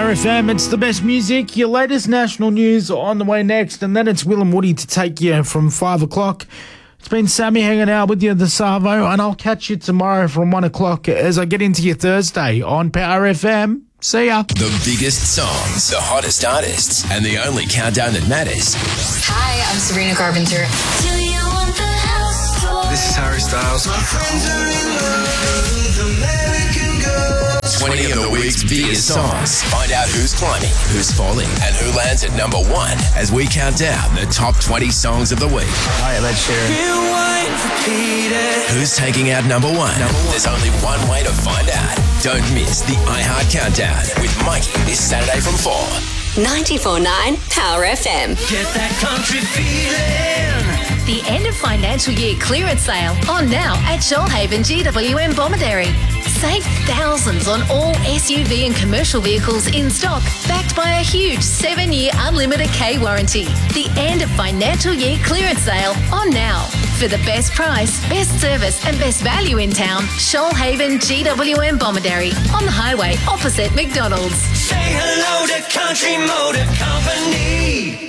Power FM. It's the best music, your latest national news on the way next, and then it's Will and Woody to take you from 5 o'clock. It's been Sammy hanging out with you, the Savo, and I'll catch you tomorrow from 1 o'clock as I get into your Thursday on Power FM. See ya. The biggest songs, the hottest artists, and the only countdown that matters. Hi, I'm Sabrina Carpenter. This is Harry Styles. My friends are in love with American girls. 20 of the week's biggest songs. Find out who's climbing, who's falling, and who lands at number one as we count down the top 20 songs of the week. Hi, Ed Sheeran. Who's taking out number one? There's only one way to find out. Don't miss the iHeart Countdown with Mikey this Saturday from 4. 94.9 Power FM. Get that country feeling. The end of financial year clearance sale on now at Shoalhaven GWM Bomaderry. Save thousands on all SUV and commercial vehicles in stock, backed by a huge 7-year unlimited K warranty. The end of financial year clearance sale on now. For the best price, best service and best value in town, Shoalhaven GWM Bomaderry on the highway opposite McDonald's. Say hello to Country Motor Company.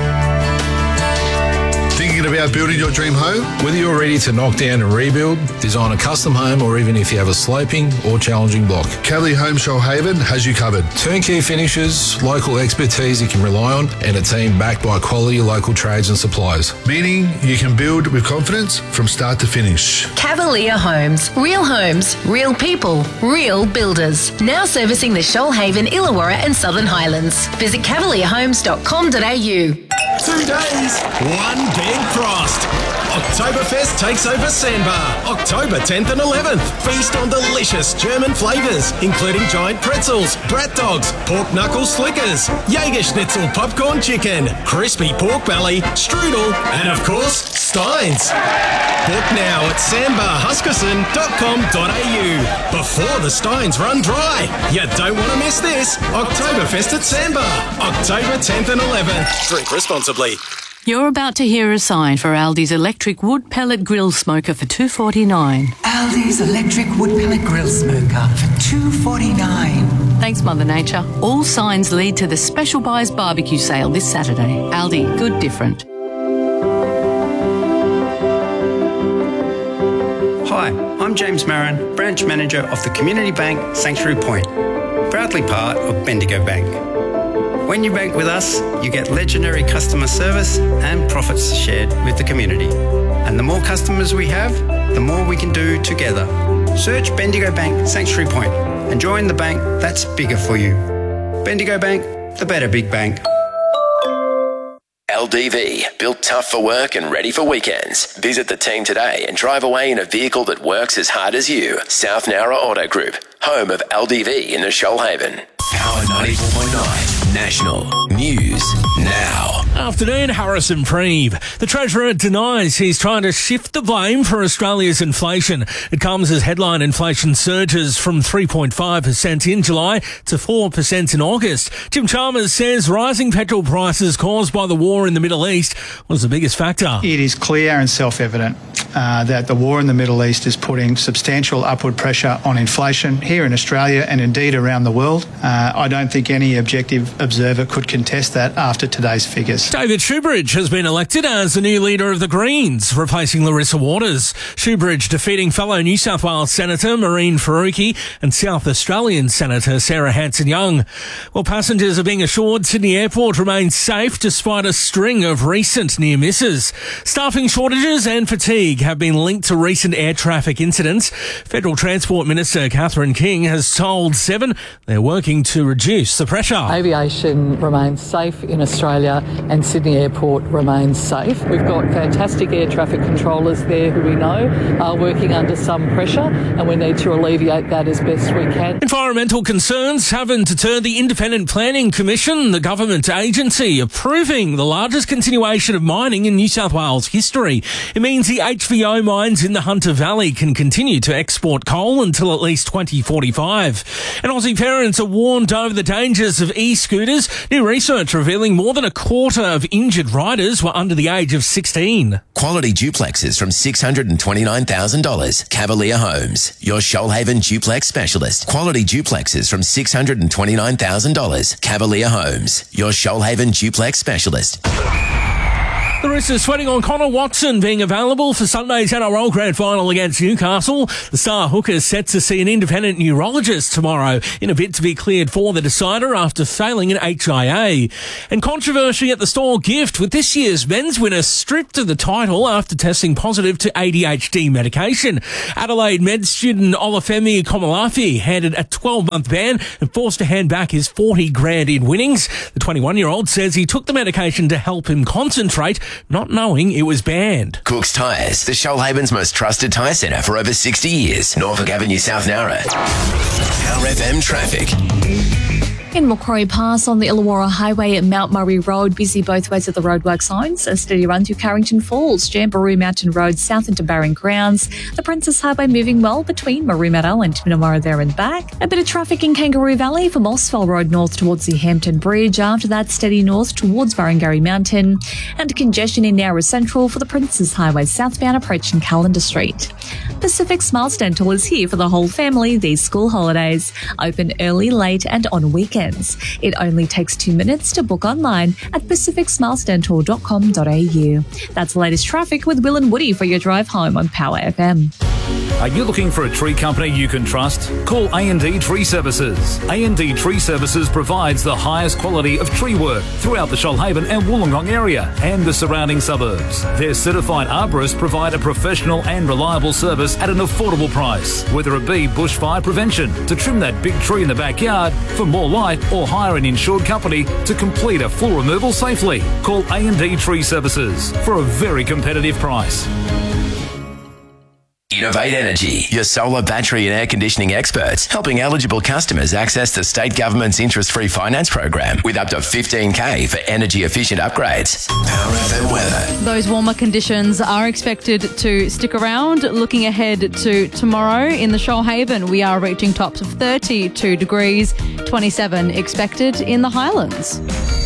Thinking about building your dream home? Whether you're ready to knock down and rebuild, design a custom home, or even if you have a sloping or challenging block, Cavalier Home Shoalhaven has you covered. turnkey finishes, local expertise you can rely on, and a team backed by quality local trades and suppliers. Meaning you can build with confidence from start to finish. Cavalier Homes, real people, real builders. Now servicing the Shoalhaven, Illawarra and Southern Highlands. Visit cavalierhomes.com.au. 2 days, one big frost. Oktoberfest takes over Sandbar, October 10th and 11th. Feast on delicious German flavours, including giant pretzels, brat dogs, pork knuckle slickers, Jaeger Schnitzel popcorn chicken, crispy pork belly, strudel, and of course, Steins. Book now at sandbarhuskisson.com.au before the Steins run dry. You don't want to miss this. Oktoberfest at Sandbar, October 10th and 11th. Drink responsibly. You're about to hear a sign for Aldi's electric wood pellet grill smoker for $2.49. Aldi's electric wood pellet grill smoker for $2.49. Thanks, Mother Nature. All signs lead to the Special Buys barbecue sale this Saturday. Aldi, good different. Hi, I'm James Marin, Branch Manager of the Community Bank Sanctuary Point, proudly part of Bendigo Bank. When you bank with us, you get legendary customer service and profits shared with the community. And the more customers we have, the more we can do together. Search Bendigo Bank Sanctuary Point and join the bank that's bigger for you. Bendigo Bank, the better big bank. LDV, built tough for work and ready for weekends. Visit the team today and drive away in a vehicle that works as hard as you. South Nowra Auto Group, home of LDV in the Shoalhaven. Power 94.9. National News Now. Afternoon, Harrison Preeve. The Treasurer denies he's trying to shift the blame for Australia's inflation. It comes as headline inflation surges from 3.5% in July to 4% in August. Jim Chalmers says rising petrol prices caused by the war in the Middle East was the biggest factor. It is clear and self-evident that the war in the Middle East is putting substantial upward pressure on inflation here in Australia and indeed around the world. I don't think any objective observer could contest that after today's figures. David Shoebridge has been elected as the new leader of the Greens, replacing Larissa Waters. Shoebridge defeating fellow New South Wales Senator Maureen Faruqi and South Australian Senator Sarah Hanson-Young. Well, passengers are being assured Sydney Airport remains safe despite a string of recent near misses. Staffing shortages and fatigue have been linked to recent air traffic incidents. Federal Transport Minister Catherine King has told Seven they're working to reduce the pressure. Aviation remains safe in Australia and Sydney Airport remains safe. We've got fantastic air traffic controllers there who we know are working under some pressure and we need to alleviate that as best we can. Environmental concerns haven't deterred the Independent Planning Commission, the government agency, approving the largest continuation of mining in New South Wales history. It means the SVO mines in the Hunter Valley can continue to export coal until at least 2045. And Aussie parents are warned over the dangers of e-scooters. New research revealing more than a quarter of injured riders were under the age of 16. Quality duplexes from $629,000. Cavalier Homes, your Shoalhaven duplex specialist. Quality duplexes from $629,000. Cavalier Homes, your Shoalhaven duplex specialist. The Roosters sweating on Connor Watson being available for Sunday's NRL Grand Final against Newcastle. The star hooker is set to see an independent neurologist tomorrow in a bid to be cleared for the decider after failing an HIA. And controversy at the Store gift with this year's men's winner stripped of the title after testing positive to ADHD medication. Adelaide med student Olafemi Komalafi handed a 12-month ban and forced to hand back his $40,000 in winnings. The 21-year-old says he took the medication to help him concentrate, not knowing it was banned. Cook's Tyres, the Shoalhaven's most trusted tyre centre for over 60 years. Norfolk Avenue, South Nowra. Power FM traffic. In Macquarie Pass on the Illawarra Highway at Mount Murray Road, busy both ways of the roadwork signs. A steady run through Carrington Falls, Jamboree Mountain Road south into Barron Grounds. The Princess Highway moving well between Maroomattle and Minamara there and back. A bit of traffic in Kangaroo Valley from Mossville Road north towards the Hampton Bridge. After that, steady north towards Barangarry Mountain. And congestion in Nowra Central for the Princess Highway southbound approaching Callender Street. Pacific Smiles Dental is here for the whole family these school holidays. Open early, late and on weekends. It only takes 2 minutes to book online at pacificsmilesdental.com.au. That's the latest traffic with Will and Woody for your drive home on Power FM. Are you looking for a tree company you can trust? Call A&D Tree Services. A&D Tree Services provides the highest quality of tree work throughout the Shoalhaven and Wollongong area and the surrounding suburbs. Their certified arborists provide a professional and reliable service at an affordable price, whether it be bushfire prevention, to trim that big tree in the backyard, for more light, or hire an insured company to complete a full removal safely. Call A&D Tree Services for a very competitive price. Innovate Energy, your solar, battery and air conditioning experts, helping eligible customers access the state government's interest-free finance program with up to $15,000 for energy-efficient upgrades. Power FM weather. Those warmer conditions are expected to stick around. Looking ahead to tomorrow in the Shoalhaven, we are reaching tops of 32 degrees, 27 expected in the Highlands.